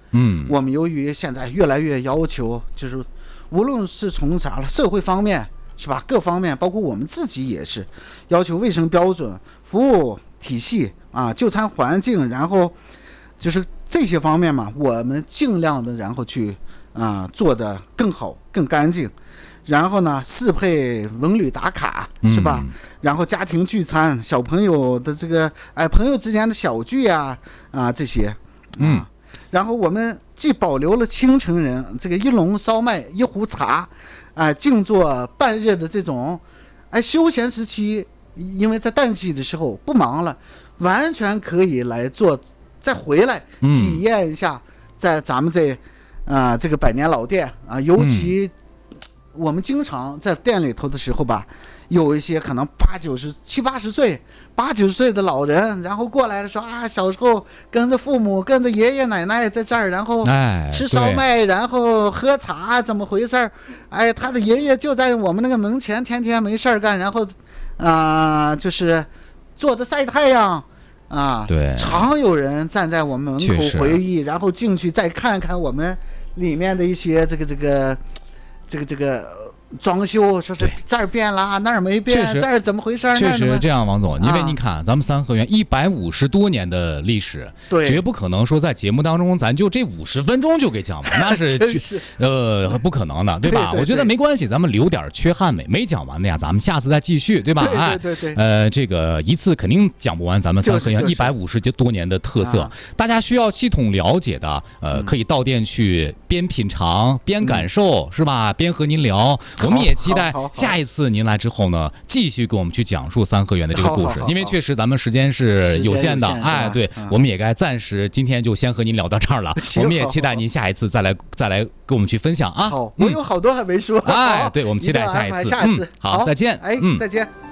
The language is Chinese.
我们由于现在越来越要求，就是无论是从啥了社会方面是吧，各方面，包括我们自己也是要求卫生标准、服务体系啊、就餐环境，然后就是这些方面嘛，我们尽量的然后去做得更好、更干净。然后呢，适配文旅打卡是吧？然后家庭聚餐、小朋友的这个朋友之间的小聚这些然后我们既保留了青城人这个一笼烧麦、一壶茶静坐半日的这种休闲时期，因为在淡季的时候不忙了，完全可以来做，再回来体验一下在咱们这个百年老店尤其我们经常在店里头的时候吧，有一些可能七八十岁的老人，然后过来说小时候跟着父母跟着爷爷奶奶在这儿，然后吃烧麦，然后喝茶，怎么回事他的爷爷就在我们那个门前天天没事干，然后就是坐着晒太阳对， 常有人站在我们门口回忆，然后进去再看看我们里面的一些这个装修，说是这儿变了那儿没变，这儿怎么回事？ 确实这样，王总，因为你看咱们三合院150多年的历史， 对， 绝不可能说在节目当中咱就这50分钟就给讲完，那是不可能的，对吧？我觉得没关系，咱们留点缺憾没讲完的呀，咱们下次再继续，对吧？ 对， 这个一次肯定讲不完咱们三合院150多年的特色，大家需要系统了解的，可以到店去边品尝边感受，是吧？边和您聊。我们也期待下一次您来之后呢，继续给我们去讲述三合院的这个故事，因为确实咱们时间是有限的，对，我们也该暂时今天就先和您聊到这儿了。我们也期待您下一次再来跟我们去分享啊。 好，我有好多还没说。 对，我们期待下一次。 下一次， 好，再见。 再见。